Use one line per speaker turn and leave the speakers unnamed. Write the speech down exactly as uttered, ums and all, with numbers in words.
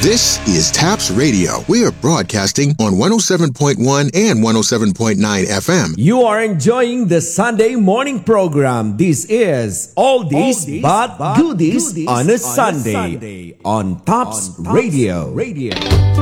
This is TAPS Radio. We are broadcasting on one oh seven point one and one oh seven point nine F M.
You are enjoying the Sunday morning program. This is Oldies, Oldies but, but Goodies, goodies on a, on Sunday, a Sunday on TAPS, on TAPS Radio. Radio.